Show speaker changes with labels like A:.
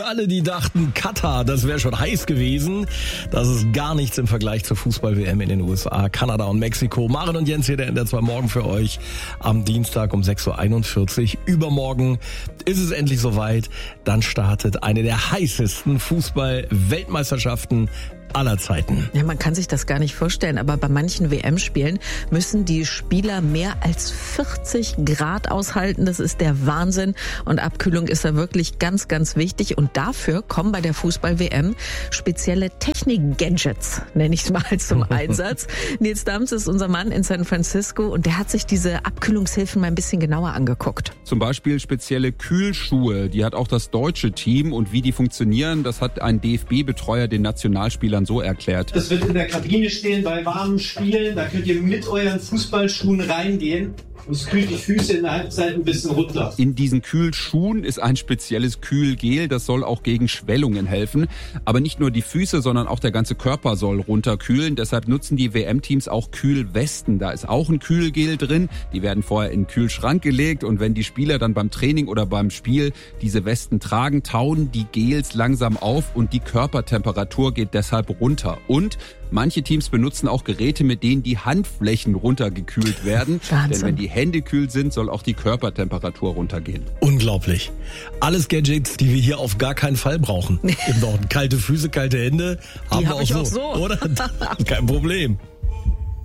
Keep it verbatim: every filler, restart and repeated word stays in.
A: Alle, die dachten, Katar, das wäre schon heiß gewesen. Das ist gar nichts im Vergleich zur Fußball-W M in den U S A, Kanada und Mexiko. Maren und Jens hier, der N D R zwei Morgen für euch am Dienstag um sechs Uhr einundvierzig. Übermorgen ist es endlich soweit. Dann startet eine der heißesten Fußball-Weltmeisterschaften aller Zeiten.
B: Ja, man kann sich das gar nicht vorstellen, aber bei manchen W M-Spielen müssen die Spieler mehr als vierzig Grad aushalten. Das ist der Wahnsinn und Abkühlung ist da wirklich ganz, ganz wichtig und dafür kommen bei der Fußball-W M spezielle Technik-Gadgets, nenne ich es mal, zum Einsatz. Nils Dams ist unser Mann in San Francisco und der hat sich diese Abkühlungshilfen mal ein bisschen genauer angeguckt.
C: Zum Beispiel spezielle Kühlschuhe, die hat auch das deutsche Team und wie die funktionieren, das hat ein D F B-Betreuer den Nationalspielern so erklärt.
D: Das wird in der Kabine stehen bei warmen Spielen. Da könnt ihr mit euren Fußballschuhen reingehen. Und es kühlt die Füße in der Halbzeit ein bisschen runter.
C: In diesen Kühlschuhen ist ein spezielles Kühlgel, das soll auch gegen Schwellungen helfen. Aber nicht nur die Füße, sondern auch der ganze Körper soll runterkühlen. Deshalb nutzen die W M-Teams auch Kühlwesten. Da ist auch ein Kühlgel drin. Die werden vorher in den Kühlschrank gelegt. Und wenn die Spieler dann beim Training oder beim Spiel diese Westen tragen, tauen die Gels langsam auf und die Körpertemperatur geht deshalb runter. Und manche Teams benutzen auch Geräte, mit denen die Handflächen runtergekühlt werden.
B: Wahnsinn.
C: Denn wenn die Hände kühl sind, soll auch die Körpertemperatur runtergehen.
A: Unglaublich. Alles Gadgets, die wir hier auf gar keinen Fall brauchen. Im Norden. Kalte Füße, kalte Hände haben
B: Die
A: wir
B: hab ich
A: auch
B: auch
A: so.
B: so.
A: Oder? Kein Problem.